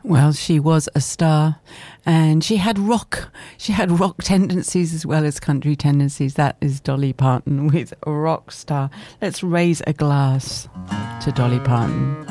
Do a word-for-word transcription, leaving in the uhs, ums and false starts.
Well, she was a star, and she had rock. She had rock tendencies as well as country tendencies. That is Dolly Parton with a rock star. Let's raise a glass to Dolly Parton.